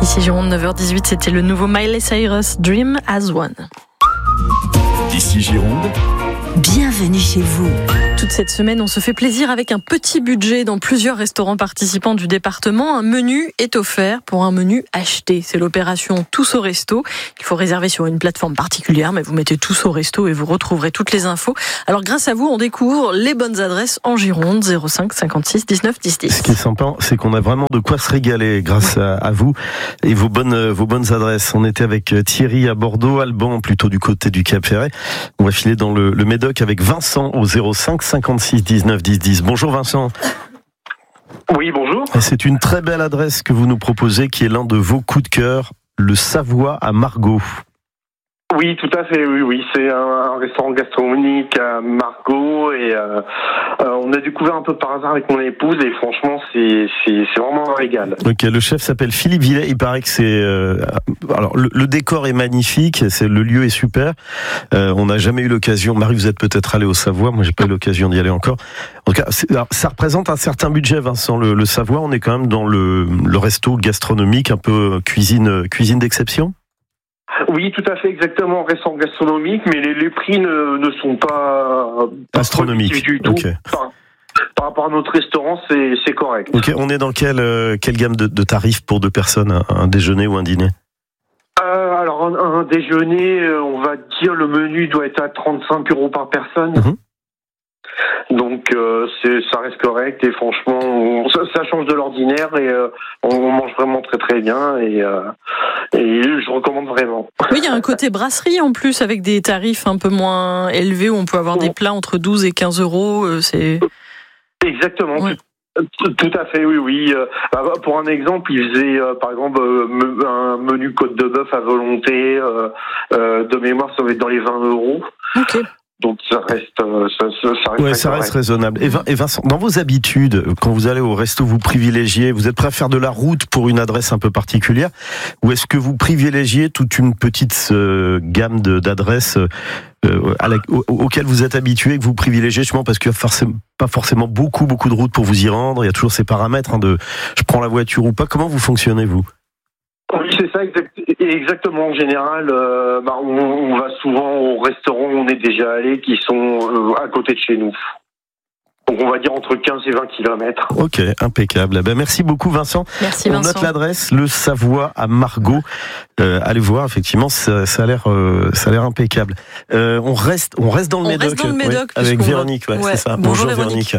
Ici Gironde, 9h18, c'était le nouveau Miley Cyrus, Dream as One. Ici Gironde. Bienvenue chez vous. Toute cette semaine, on se fait plaisir avec un petit budget dans plusieurs restaurants participants du département. Un menu est offert pour un menu acheté. C'est l'opération Tous au Resto. Il faut réserver sur une plateforme particulière, mais vous mettez Tous au Resto et vous retrouverez toutes les infos. Alors grâce à vous, on découvre les bonnes adresses en Gironde, 05 56 19 10 10. Ce qui est sympa, c'est qu'on a vraiment de quoi se régaler grâce à vous et vos bonnes adresses. On était avec Thierry à Bordeaux, Alban plutôt du côté du Cap Ferret. On va filer dans le Médoc avec Vincent au 05 56 19 10 10. Bonjour Vincent. Oui, bonjour. Et c'est une très belle adresse que vous nous proposez qui est l'un de vos coups de cœur, le Savoie à Margaux. Oui, tout à fait, oui. C'est un restaurant gastronomique à Margaux et on a découvert un peu par hasard avec mon épouse et franchement, c'est vraiment un régal. Ok, le chef s'appelle Philippe Villet, il paraît que c'est... alors, le décor est magnifique, le lieu est super. On n'a jamais eu l'occasion... Marie, vous êtes peut-être allé au Savoie, moi j'ai pas eu l'occasion d'y aller encore. En tout cas, ça représente un certain budget, Vincent, le Savoie. On est quand même dans le resto gastronomique, un peu cuisine d'exception. Oui, tout à fait, exactement, restaurant gastronomique, mais les prix ne sont pas astronomiques du tout. Okay. Par rapport à notre restaurant, c'est correct. Ok, on est dans quelle gamme de tarifs pour deux personnes, un déjeuner ou un dîner? Alors, un déjeuner, on va dire, le menu doit être à 35 € par personne. Mm-hmm. Donc ça reste correct et franchement ça change de l'ordinaire et on mange vraiment très très bien et je recommande vraiment. Oui, il y a un côté brasserie en plus avec des tarifs un peu moins élevés où on peut avoir des plats entre 12 et 15 €. C'est... Exactement. Ouais. Tout à fait, oui. Pour un exemple, il faisait par exemple un menu côte de bœuf à volonté de mémoire, ça va être dans les 20 €. Ok. Donc ça reste ouais, ça reste raisonnable. Et Vincent, dans vos habitudes, quand vous allez au resto, vous privilégiez, vous êtes prêt à faire de la route pour une adresse un peu particulière, ou est-ce que vous privilégiez toute une petite gamme d'adresses auxquelles vous êtes habitué, que vous privilégiez justement parce qu'il n'y a pas forcément beaucoup de routes pour vous y rendre. Il y a toujours ces paramètres je prends la voiture ou pas. Comment vous fonctionnez vous? Oui, c'est ça, exactement. En général, on va souvent au restaurant où on est déjà allé, qui sont à côté de chez nous. Donc on va dire entre 15 et 20 km. Ok, impeccable. Merci beaucoup Vincent. Merci On Vincent. note l'adresse, le Savoie à Margaux. Allez voir, effectivement, ça a l'air impeccable. On reste dans le Médoc. Avec Véronique, c'est ça. Bonjour Véronique.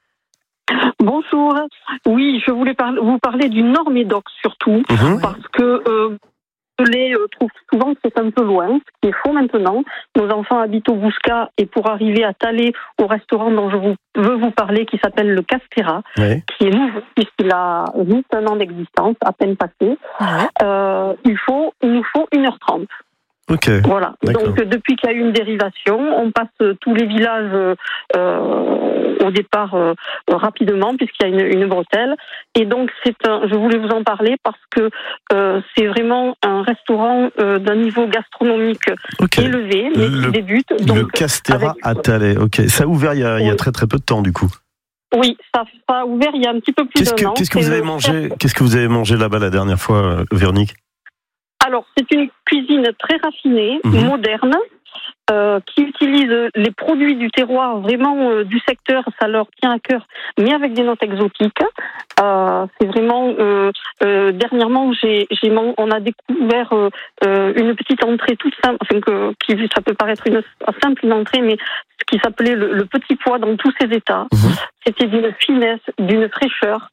Bonjour. Oui, je voulais vous parler du Nord Médoc surtout, parce que je les trouve souvent que c'est un peu loin, ce qui est faux maintenant. Nos enfants habitent au Bouscat et pour arriver à Thalès, au restaurant dont je veux vous parler, qui s'appelle le Castera, qui est nouveau puisqu'il a juste un an d'existence, à peine passé, il nous faut 1h30. Okay, voilà. D'accord. Donc depuis qu'il y a eu une dérivation, on passe tous les villages au départ rapidement puisqu'il y a une bretelle. Et donc je voulais vous en parler parce que c'est vraiment un restaurant d'un niveau gastronomique élevé, mais qui débute. Donc, le Castera à Thalès. Ok, ça a ouvert il y a très très peu de temps du coup. Oui, ça a ouvert il y a un petit peu plus d'un an. Qu'est-ce que vous avez mangé là-bas la dernière fois, Véronique? Alors, c'est une cuisine très raffinée, moderne, qui utilise les produits du terroir, vraiment du secteur, ça leur tient à cœur, mais avec des notes exotiques. C'est vraiment... dernièrement, on a découvert une petite entrée toute simple, ça peut paraître une entrée, mais ce qui s'appelait le petit pois dans tous ses états. C'était d'une finesse, d'une fraîcheur.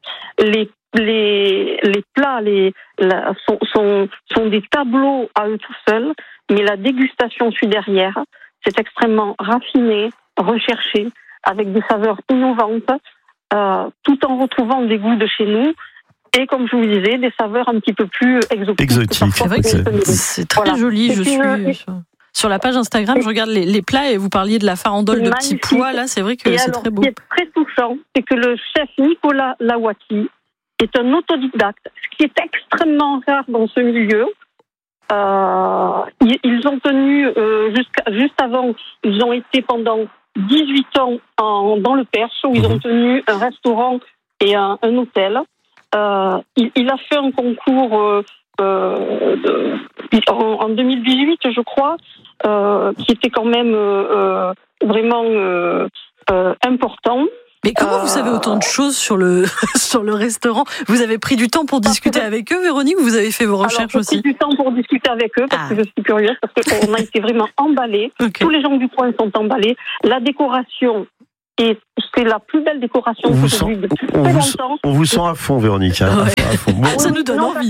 Les plats sont des tableaux à eux tout seuls, mais la dégustation suit derrière. C'est extrêmement raffiné, recherché, avec des saveurs innovantes, tout en retrouvant des goûts de chez nous. Et comme je vous disais, des saveurs un petit peu plus exotiques. C'est vrai que c'est très joli. Je suis sur la page Instagram, je regarde les plats et vous parliez de la farandole de petits pois. Là, c'est vrai que c'est très beau. Ce qui est très touchant, c'est que le chef Nicolas Lawati est un autodidacte, ce qui est extrêmement rare dans ce milieu. Ils ont tenu, juste avant, ils ont été pendant 18 ans dans le Perche, où ils ont tenu un restaurant et un hôtel. Il a fait un concours en 2018, je crois, qui était quand même vraiment important. Mais comment vous savez autant de choses sur le restaurant ? Vous avez pris du temps pour discuter avec eux, Véronique, ou vous avez fait vos recherches aussi ? J'ai pris du temps pour discuter avec eux parce que je suis curieuse, parce qu'on a été vraiment emballés. Okay. Tous les gens du coin sont emballés. La décoration, et c'est la plus belle décoration que j'ai vue depuis très longtemps. On vous sent à fond, Véronique. Hein, ouais. à fond. Bon, ça nous donne envie.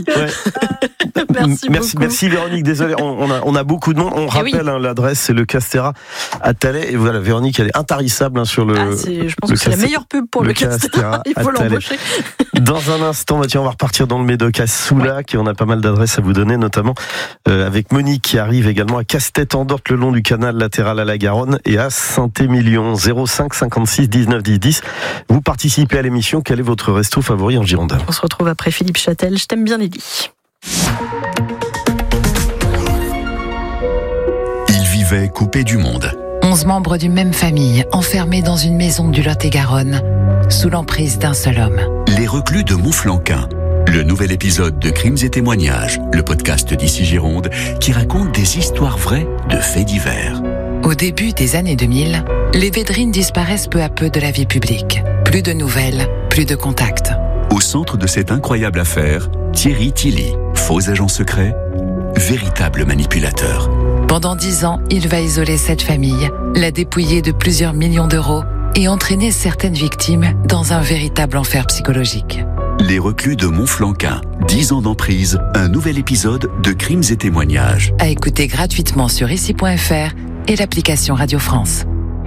Merci Véronique. Désolé, on a beaucoup de monde. On rappelle l'adresse, c'est le Castéra à Thalais. Et voilà, Véronique, elle est intarissable sur le. Je pense que c'est la meilleure pub pour le Castéra. Il faut l'embaucher. Dans un instant, on va repartir dans le Médoc à Soulac et on a pas mal d'adresses à vous donner, notamment avec Monique qui arrive également à Castet-en-Dorte, le long du canal latéral à la Garonne, et à Saint-Émilion. 05 56 19 10 10. Vous participez à l'émission. Quel est votre resto favori en Gironde ? On se retrouve après Philippe Châtel. Je t'aime bien, Lily. Ils vivaient coupés du monde. 11 membres d'une même famille, enfermés dans une maison du Lot-et-Garonne, sous l'emprise d'un seul homme. Les reclus de Montflanquin. Le nouvel épisode de Crimes et témoignages, le podcast d'Ici Gironde, qui raconte des histoires vraies de faits divers. Au début des années 2000, les Védrines disparaissent peu à peu de la vie publique. Plus de nouvelles, plus de contacts. Au centre de cette incroyable affaire, Thierry Tilly, faux agent secret, véritable manipulateur. Pendant 10 ans, il va isoler cette famille, la dépouiller de plusieurs millions d'euros et entraîner certaines victimes dans un véritable enfer psychologique. Les reclus de Montflanquin, 10 ans d'emprise, un nouvel épisode de Crimes et témoignages. À écouter gratuitement sur ici.fr et l'application Radio France.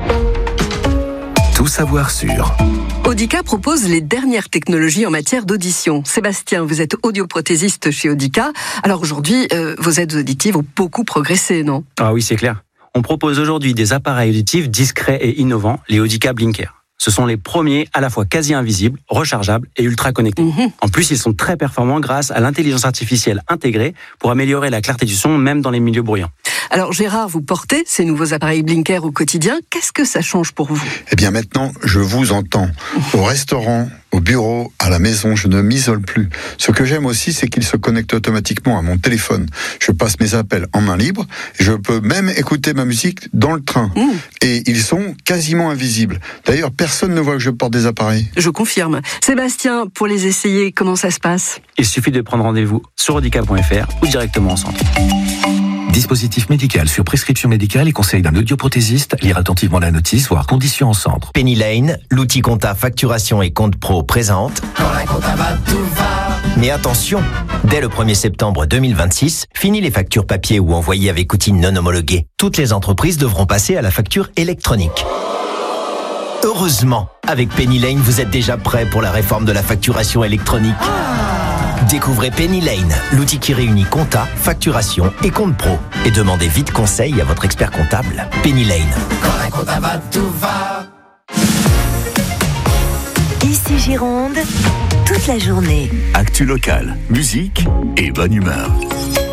Tout savoir sur... Audica propose les dernières technologies en matière d'audition. Sébastien, vous êtes audioprothésiste chez Audica. Alors aujourd'hui, vos aides auditives ont beaucoup progressé, non ? Ah oui, c'est clair. On propose aujourd'hui des appareils auditifs discrets et innovants, les Audica Blinker. Ce sont les premiers à la fois quasi invisibles, rechargeables et ultra connectés. En plus, ils sont très performants grâce à l'intelligence artificielle intégrée pour améliorer la clarté du son même dans les milieux bruyants. Alors Gérard, vous portez ces nouveaux appareils Blinker au quotidien. Qu'est-ce que ça change pour vous ? Eh bien maintenant, je vous entends. Au restaurant, au bureau, à la maison, je ne m'isole plus. Ce que j'aime aussi, c'est qu'ils se connectent automatiquement à mon téléphone. Je passe mes appels en main libre. Je peux même écouter ma musique dans le train. Et ils sont quasiment invisibles. D'ailleurs, personne ne voit que je porte des appareils. Je confirme. Sébastien, pour les essayer, comment ça se passe ? Il suffit de prendre rendez-vous sur audica.fr ou directement en centre. Dispositif médical sur prescription médicale et conseil d'un audioprothésiste. Lire attentivement la notice, voire conditions en centre. Penny Lane, l'outil compta facturation et compte pro présente. Quand la compta va, tout va. Mais attention, dès le 1er septembre 2026, fini les factures papier ou envoyées avec outils non homologués. Toutes les entreprises devront passer à la facture électronique. Heureusement, avec Penny Lane, vous êtes déjà prêt pour la réforme de la facturation électronique. Découvrez Penny Lane, l'outil qui réunit compta, facturation et compte pro. Et demandez vite conseil à votre expert comptable. Penny Lane. Quand la compta va, tout va. Ici Gironde, toute la journée. Actu locale, musique et bonne humeur.